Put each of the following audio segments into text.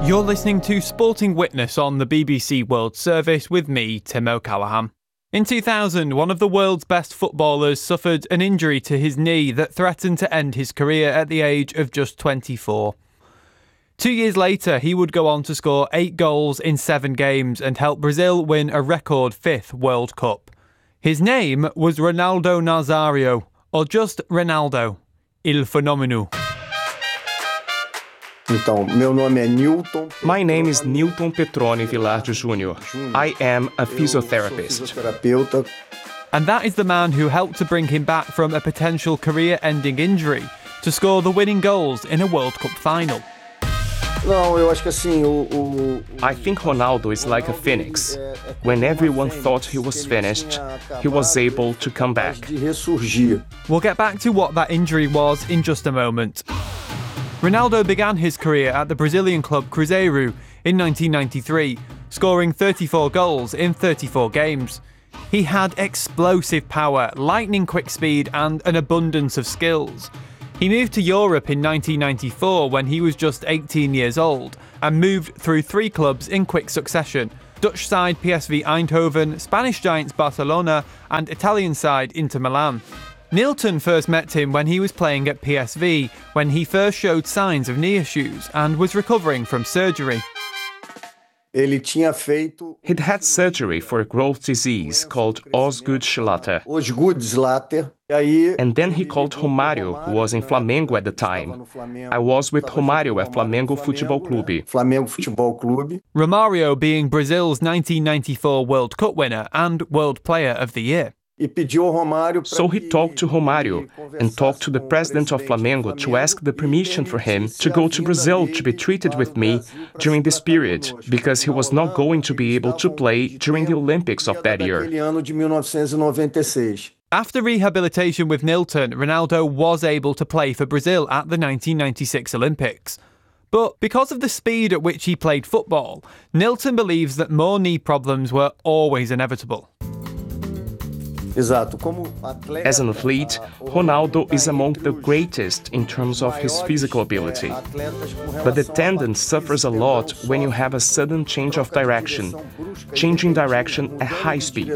You're listening to Sporting Witness on the BBC World Service with me, Tim O'Callaghan. In 2000, one of the world's best footballers suffered an injury to his knee that threatened to end his career at the age of just 24. 2 years later, he would go on to score 8 goals in 7 games and help Brazil win a record 5th World Cup. His name was Ronaldo Nazário, or just Ronaldo, Il Fenomeno. My name is Nilton Petroni Vilardi Jr. I am a physiotherapist. And that is the man who helped to bring him back from a potential career-ending injury to score the winning goals in a World Cup final. I think Ronaldo is like a phoenix. When everyone thought he was finished, he was able to come back. We'll get back to what that injury was in just a moment. Ronaldo began his career at the Brazilian club Cruzeiro in 1993, scoring 34 goals in 34 games. He had explosive power, lightning-quick speed and an abundance of skills. He moved to Europe in 1994 when he was just 18 years old and moved through 3 clubs in quick succession: Dutch side PSV Eindhoven, Spanish giants Barcelona and Italian side Inter Milan. Nilton first met him when he was playing at PSV, when he first showed signs of knee issues and was recovering from surgery. He'd had surgery for a growth disease called Osgood-Schlatter. And then he called Romário, who was in Flamengo at the time. I was with Romário at Flamengo Futebol Clube. Romário being Brazil's 1994 World Cup winner and World Player of the Year. So he talked to Romário and talked to the president of Flamengo to ask the permission for him to go to Brazil to be treated with me during this period, because he was not going to be able to play during the Olympics of that year. After rehabilitation with Nilton, Ronaldo was able to play for Brazil at the 1996 Olympics. But because of the speed at which he played football, Nilton believes that more knee problems were always inevitable. As an athlete, Ronaldo is among the greatest in terms of his physical ability. But the tendon suffers a lot when you have a sudden change of direction, changing direction at high speed.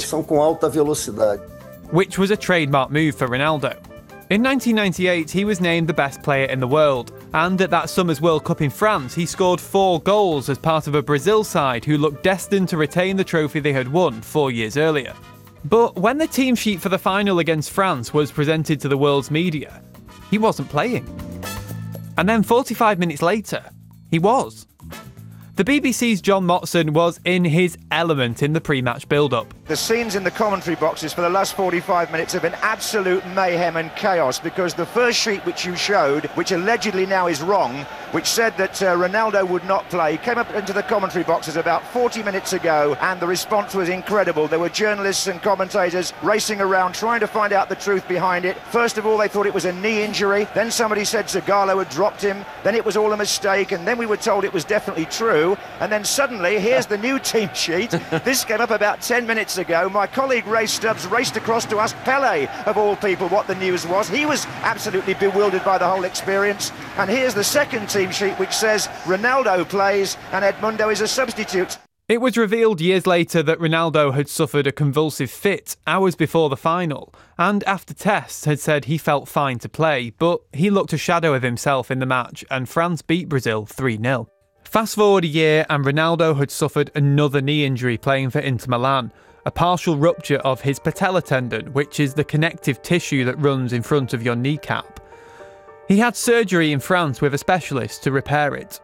Which was a trademark move for Ronaldo. In 1998, he was named the best player in the world, and at that summer's World Cup in France, he scored 4 goals as part of a Brazil side who looked destined to retain the trophy they had won 4 years earlier. But when the team sheet for the final against France was presented to the world's media, he wasn't playing. And then 45 minutes later, he was. The BBC's John Motson was in his element in the pre-match build-up. The scenes in the commentary boxes for the last 45 minutes have been absolute mayhem and chaos, because the first sheet which you showed, which allegedly now is wrong, which said that Ronaldo would not play, came up into the commentary boxes about 40 minutes ago, and the response was incredible. There were journalists and commentators racing around trying to find out the truth behind it. First of all, they thought it was a knee injury. Then somebody said Zagallo had dropped him. Then it was all a mistake. And then we were told it was definitely true. And then suddenly, here's the new team sheet. This came up about 10 minutes ago. My colleague Ray Stubbs raced across to ask Pele, of all people, what the news was. He was absolutely bewildered by the whole experience. And here's the second team sheet, which says Ronaldo plays and Edmundo is a substitute. It was revealed years later that Ronaldo had suffered a convulsive fit hours before the final, and after tests had said he felt fine to play, but he looked a shadow of himself in the match, and France beat Brazil 3-0. Fast forward a year and Ronaldo had suffered another knee injury playing for Inter Milan, a partial rupture of his patella tendon, which is the connective tissue that runs in front of your kneecap. He had surgery in France with a specialist to repair it.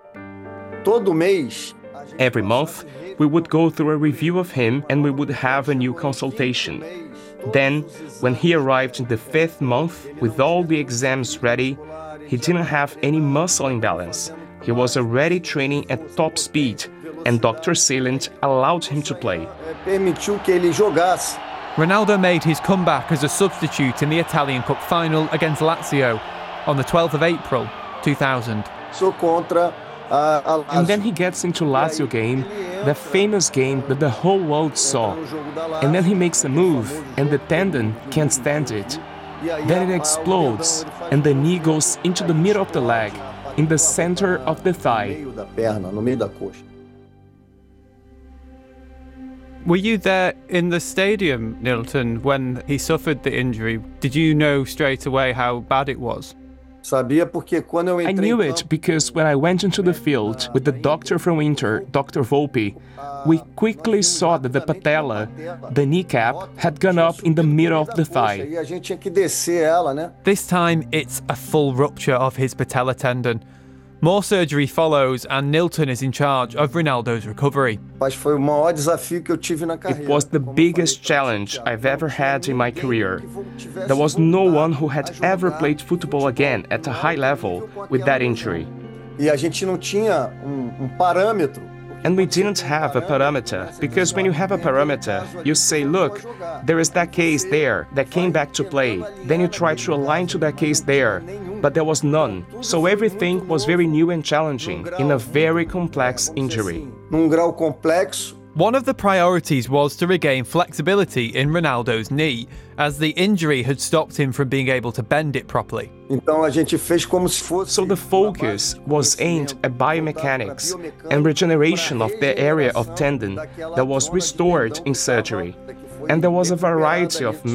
Every month, we would go through a review of him and we would have a new consultation. Then, when he arrived in the 5th month with all the exams ready, he didn't have any muscle imbalance. He was already training at top speed, and Dr. Seeland allowed him to play. Ronaldo made his comeback as a substitute in the Italian Cup final against Lazio on the 12th of April, 2000. And then he gets into Lazio game, the famous game that the whole world saw. And then he makes a move, and the tendon can't stand it. Then it explodes, and the knee goes into the middle of the leg. in the center of the thigh. Were you there in the stadium, Nilton, when he suffered the injury? Did you know straight away how bad it was? I knew it because when I went into the field with the doctor from Inter, Dr. Volpi, we quickly saw that the patella, the kneecap, had gone up in the middle of the thigh. This time, it's a full rupture of his patella tendon. More surgery follows, and Nilton is in charge of Ronaldo's recovery. It was the biggest challenge I've ever had in my career. There was no one who had ever played football again at a high level with that injury. And we didn't have a parameter, because when you have a parameter, you say, look, there is that case there that came back to play. Then you try to align to that case there, but there was none. So everything was very new and challenging in a very complex injury. One of the priorities was to regain flexibility in Ronaldo's knee, as the injury had stopped him from being able to bend it properly. So the focus was aimed at biomechanics and regeneration of the area of tendon that was restored in surgery. And there was a variety of